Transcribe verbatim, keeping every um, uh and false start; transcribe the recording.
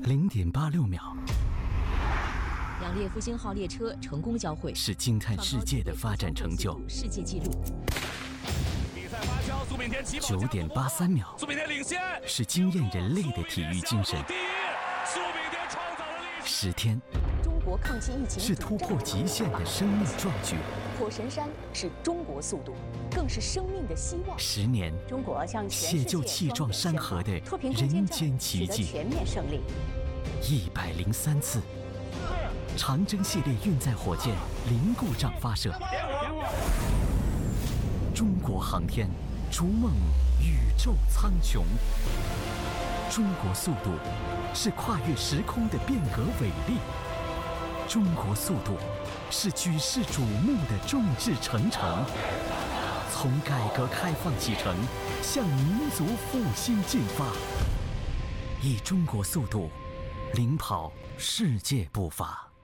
零点八六秒。 两列复兴号列车成功交汇， 是惊叹世界的发展成就。 世界纪录。 比赛发酵，苏炳添起跑九点八三秒， 苏炳添领先， 是惊艳人类的体育精神。 第一，苏炳添创造了历史。 十天， 中国抗击疫情是突破极限的生命壮举。 火神山是中国速度，更是生命的希望。 十年， 中国向全世界解救气壮山河的人间奇迹。 全面胜利。 一百零三次，长征系列运载火箭零故障发射。中国航天逐梦宇宙苍穹。中国速度是跨越时空的变革伟力。中国速度是举世瞩目的众志成城。从改革开放启程，向民族复兴进发，以中国速度领跑世界步伐。